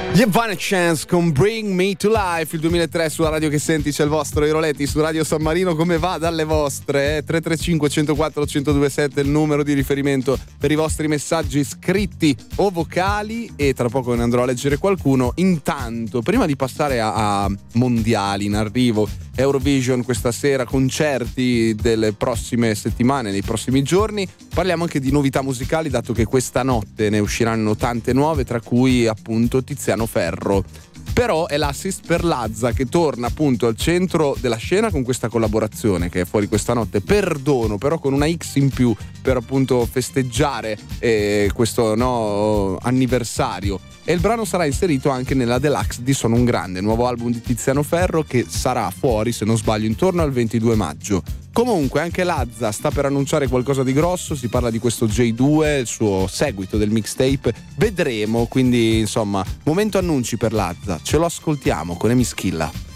Evanescence con Bring Me to Life, il 2003 sulla radio che senti, c'è il vostro Iroletti su Radio San Marino. Come va dalle vostre? 335 104 1027 il numero di riferimento per i vostri messaggi scritti o vocali, e tra poco ne andrò a leggere qualcuno. Intanto, prima di passare a mondiali in arrivo, Eurovision questa sera, concerti delle prossime settimane, nei prossimi giorni, parliamo anche di novità musicali, dato che questa notte ne usciranno tante nuove, tra cui appunto Tiziano Ferro. Però è l'assist per Lazza che torna appunto al centro della scena con questa collaborazione che è fuori questa notte. Perdono, però con una X in più per appunto festeggiare questo anniversario. E il brano sarà inserito anche nella deluxe di Sono un Grande, nuovo album di Tiziano Ferro che sarà fuori, se non sbaglio, intorno al 22 maggio. Comunque anche Lazza sta per annunciare qualcosa di grosso, si parla di questo J2, il suo seguito del mixtape, vedremo, quindi insomma, momento annunci per Lazza, ce lo ascoltiamo con Emischilla.